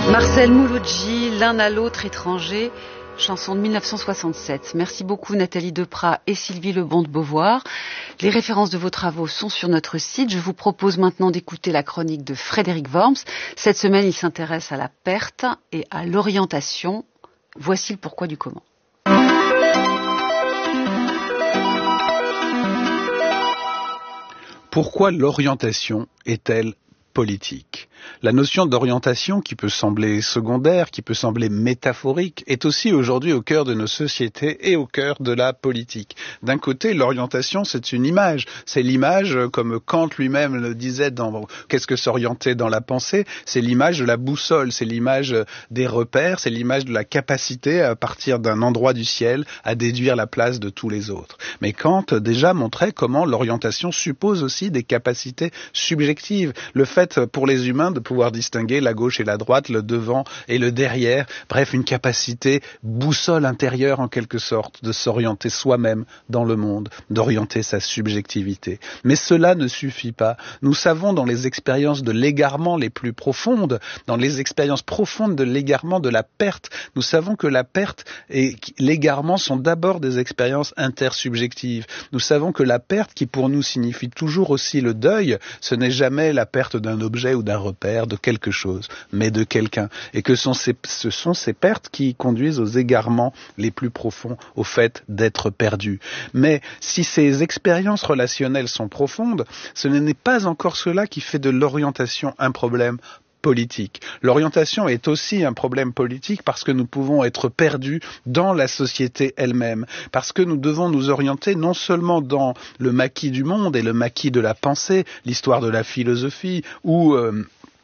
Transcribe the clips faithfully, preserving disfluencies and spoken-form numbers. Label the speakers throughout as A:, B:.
A: Marcel Mouloudji, L'un à l'autre étranger, chanson de mille neuf cent soixante-sept. Merci beaucoup Nathalie Deprat et Sylvie Lebon de Beauvoir. Les références de vos travaux sont sur notre site. Je vous propose maintenant d'écouter la chronique de Frédéric Worms. Cette semaine, il s'intéresse à la perte et à l'orientation. Voici le pourquoi du comment.
B: Pourquoi l'orientation est-elle politique ? La notion d'orientation, qui peut sembler secondaire, qui peut sembler métaphorique, est aussi aujourd'hui au cœur de nos sociétés et au cœur de la politique. D'un côté, l'orientation, c'est une image. C'est l'image, comme Kant lui-même le disait dans « Qu'est-ce que s'orienter dans la pensée ?» C'est l'image de la boussole, c'est l'image des repères, c'est l'image de la capacité, à partir d'un endroit du ciel, à déduire la place de tous les autres. Mais Kant déjà montrait comment l'orientation suppose aussi des capacités subjectives. Le fait pour les humains de pouvoir distinguer la gauche et la droite, le devant et le derrière, bref, une capacité boussole intérieure en quelque sorte, de s'orienter soi-même dans le monde, d'orienter sa subjectivité. Mais cela ne suffit pas. Nous savons dans les expériences de l'égarement les plus profondes, dans les expériences profondes de l'égarement, de la perte, nous savons que la perte et l'égarement sont d'abord des expériences intersubjectives. Nous savons que la perte, qui pour nous signifie toujours aussi le deuil, ce n'est jamais la perte d'un objet ou d'un repère, de quelque chose, mais de quelqu'un. Et que sont ces, ce sont ces pertes qui conduisent aux égarements les plus profonds, au fait d'être perdu. Mais si ces expériences relationnelles sont profondes, ce n'est pas encore cela qui fait de l'orientation un problème politique. L'orientation est aussi un problème politique parce que nous pouvons être perdus dans la société elle-même, parce que nous devons nous orienter non seulement dans le maquis du monde et le maquis de la pensée, l'histoire de la philosophie, ou euh,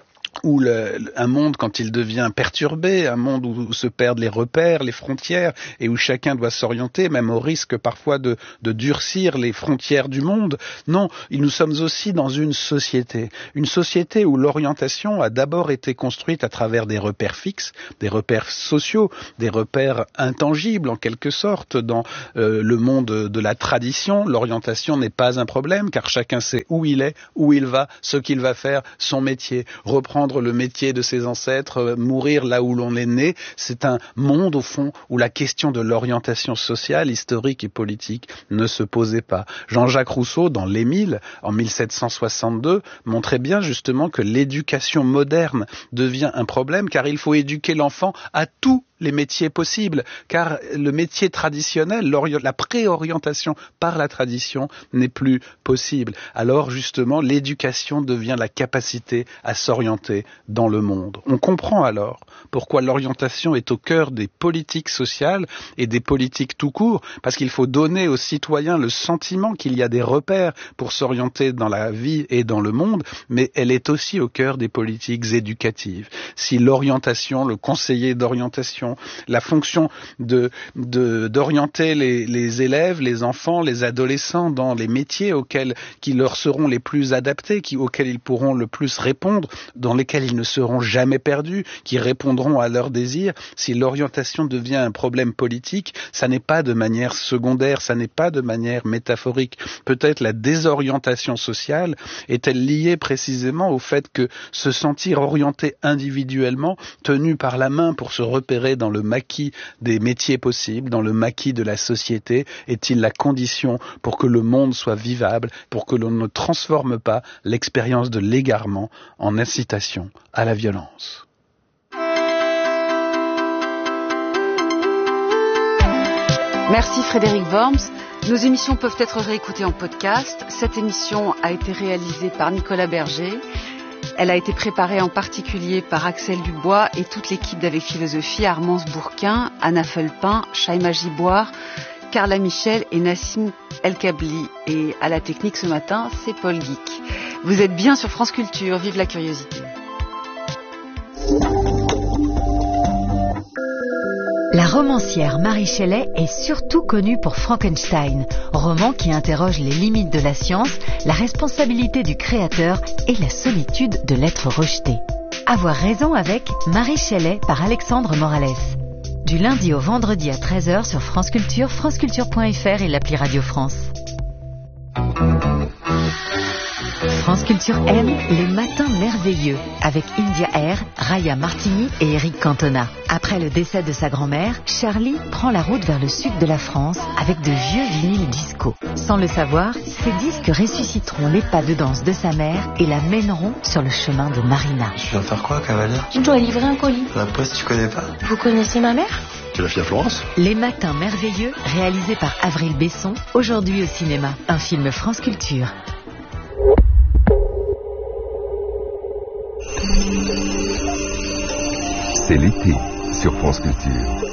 B: ou le, un monde quand il devient perturbé, un monde où se perdent les repères, les frontières, et où chacun doit s'orienter, même au risque parfois de, de durcir les frontières du monde. Non, nous sommes aussi dans une société, une société où l'orientation a d'abord été construite à travers des repères fixes, des repères sociaux, des repères intangibles en quelque sorte. Dans euh, le monde de la tradition, l'orientation n'est pas un problème, car chacun sait où il est, où il va, ce qu'il va faire, son métier, reprendre le métier de ses ancêtres, euh, mourir là où l'on est né. C'est un monde, au fond, où la question de l'orientation sociale, historique et politique ne se posait pas. Jean-Jacques Rousseau, dans l'Émile, en mille sept cent soixante-deux, montrait bien justement que l'éducation moderne devient un problème, car il faut éduquer l'enfant à tout les métiers possibles, car le métier traditionnel, la préorientation par la tradition n'est plus possible. Alors justement, l'éducation devient la capacité à s'orienter dans le monde. On comprend alors pourquoi l'orientation est au cœur des politiques sociales et des politiques tout court, parce qu'il faut donner aux citoyens le sentiment qu'il y a des repères pour s'orienter dans la vie et dans le monde, mais elle est aussi au cœur des politiques éducatives. Si l'orientation, le conseiller d'orientation, la fonction de, de, d'orienter les, les élèves, les enfants, les adolescents dans les métiers auxquels, qui leur seront les plus adaptés, qui, auxquels ils pourront le plus répondre, dans lesquels ils ne seront jamais perdus, qui répondront à leurs désirs. Si l'orientation devient un problème politique, ça n'est pas de manière secondaire, ça n'est pas de manière métaphorique. Peut-être la désorientation sociale est-elle liée précisément au fait que se sentir orienté individuellement, tenu par la main pour se repérer dans le maquis des métiers possibles, dans le maquis de la société, est-il la condition pour que le monde soit vivable, pour que l'on ne transforme pas l'expérience de l'égarement en incitation à la violence?
A: Merci Frédéric Worms. Nos émissions peuvent être réécoutées en podcast. Cette émission a été réalisée par Nicolas Berger. Elle a été préparée en particulier par Axel Dubois et toute l'équipe d'Avec Philosophie, Armance Bourquin, Anna Felpin, Shaima Giboire, Carla Michel et Nassim El Kabli. Et à la technique ce matin, c'est Paul Guic. Vous êtes bien sur France Culture, vive la curiosité.
C: La romancière Mary Shelley est surtout connue pour Frankenstein, roman qui interroge les limites de la science, la responsabilité du créateur et la solitude de l'être rejeté. Avoir raison avec Mary Shelley par Alexandre Morales. Du lundi au vendredi à treize heures sur France Culture, franceculture point f r et l'appli Radio France. France Culture aime les matins merveilleux avec India Air, Raya Martini et Eric Cantona. Après le décès de sa grand-mère, Charlie prend la route vers le sud de la France avec de vieux vinyles disco. Sans le savoir, ces disques ressusciteront les pas de danse de sa mère et la mèneront sur le chemin de Marina.
D: Tu viens faire quoi, cavalier?
E: Je dois livrer un colis.
D: La poste, tu connais pas?
E: Vous connaissez ma mère?
F: Tu la fille à Florence?
C: Les matins merveilleux, réalisé par Avril Besson, aujourd'hui au cinéma. Un film France Culture.
G: C'est l'été sur France Culture.